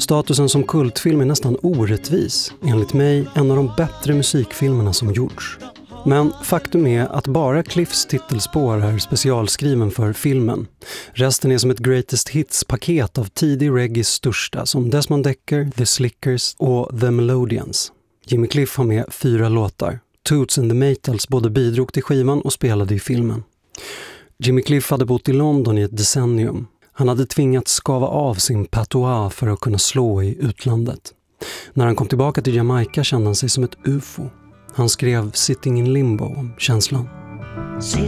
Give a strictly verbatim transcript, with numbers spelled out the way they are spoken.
Statusen som kultfilm är nästan orättvis, enligt mig en av de bättre musikfilmerna som gjorts. Men faktum är att bara Cliffs titelspår är specialskriven för filmen. Resten är som ett greatest hits-paket av tidig reggaes största som Desmond Dekker, The Slickers och The Melodians. Jimmy Cliff har med fyra låtar. Toots and the Maytals både bidrog till skivan och spelade i filmen. Jimmy Cliff hade bott i London i ett decennium. Han hade tvingats skava av sin patois för att kunna slå i utlandet. När han kom tillbaka till Jamaica kände han sig som ett ufo. Han skrev Sitting in Limbo om känslan. Sitting